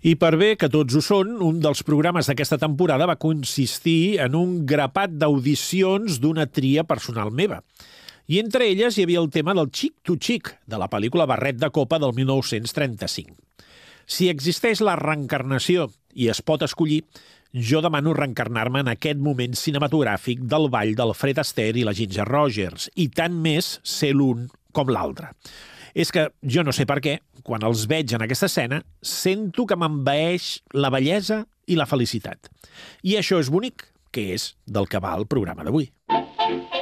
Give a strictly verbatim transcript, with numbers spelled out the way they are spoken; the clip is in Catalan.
I per bé que tots ho són, un dels programes d'aquesta temporada va consistir en un grapat d'audicions d'una tria personal meva. I entre elles hi havia el tema del Chick to Chick, de la pel·lícula Barret de Copa del mil nou-cents trenta-cinc. Si existeix la reencarnació i es pot escollir, jo demano reencarnar-me en aquest moment cinematogràfic del ball del Fred Astaire i la Ginger Rogers, i tant més ser l'un com l'altre. És que jo no sé per què, quan els veig en aquesta escena, sento que m'envaeix la bellesa i la felicitat. I això és bonic, que és del que va el programa d'avui.